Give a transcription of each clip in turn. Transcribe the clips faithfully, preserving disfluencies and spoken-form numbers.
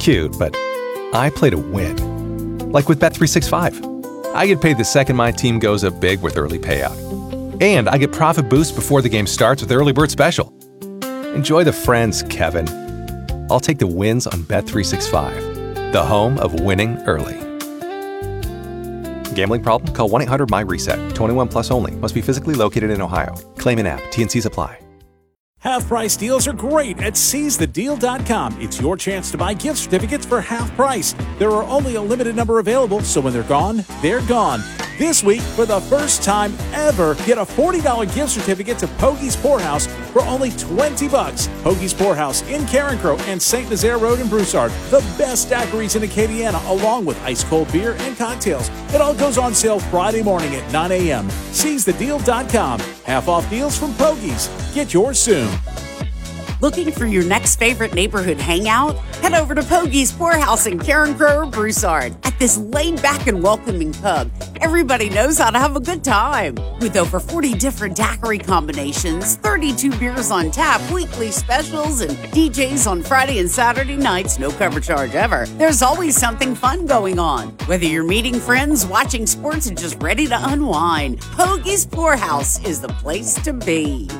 cute, but I play to win. Like with Bet three sixty-five. I get paid the second my team goes up big with early payout. And I get profit boost before the game starts with Early Bird Special. Enjoy the friends, Kevin. I'll take the wins on Bet three sixty-five, the home of winning early. Gambling problem? Call one eight hundred M Y reset. twenty-one plus only. Must be physically located in Ohio. Claim in app. T N Cs apply. Half-price deals are great at seize the deal dot com. It's your chance to buy gift certificates for half price. There are only a limited number available, so when they're gone, they're gone. This week, for the first time ever, get a forty dollars gift certificate to Pogies Poorhouse for only twenty bucks. Pogies Poorhouse in Carencro and Saint Nazaire Road in Broussard. The best daiquiris in Acadiana, along with ice-cold beer and cocktails. It all goes on sale Friday morning at nine a.m. seize the deal dot com. Half-off deals from Pogies. Get yours soon. Looking for your next favorite neighborhood hangout? Head over to Pogies Poorhouse in Carencro or Broussard. At this laid-back and welcoming pub, everybody knows how to have a good time. With over forty different daiquiri combinations, thirty-two beers on tap, weekly specials, and D Js on Friday and Saturday nights, no cover charge ever, there's always something fun going on. Whether you're meeting friends, watching sports, or just ready to unwind, Pogies Poorhouse is the place to be.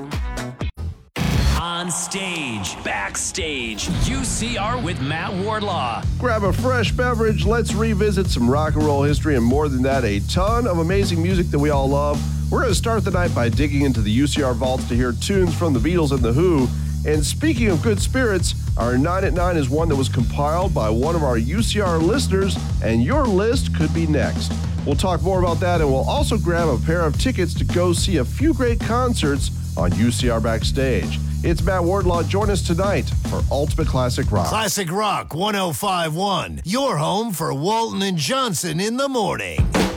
On stage, backstage, U C R with Matt Wardlaw. Grab a fresh beverage, let's revisit some rock and roll history, and more than that, a ton of amazing music that we all love. We're going to start the night by digging into the U C R vaults to hear tunes from the Beatles and the Who. And speaking of good spirits, our nine at nine is one that was compiled by one of our U C R listeners, and your list could be next. We'll talk more about that, and we'll also grab a pair of tickets to go see a few great concerts on U C R Backstage. It's Matt Wardlaw. Join us tonight for Ultimate Classic Rock. Classic Rock one oh five point one, your home for Walton and Johnson in the morning.